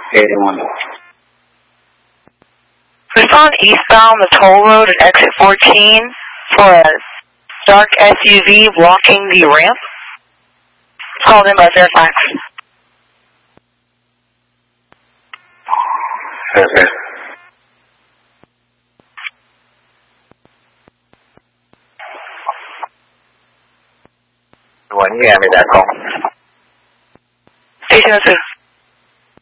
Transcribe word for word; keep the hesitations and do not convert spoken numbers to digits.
eighty-one. We found eastbound the toll road at exit fourteen for a dark S U V blocking the ramp. Called in by Fairfax. Okay. Quán nghe mày đã con. Station two.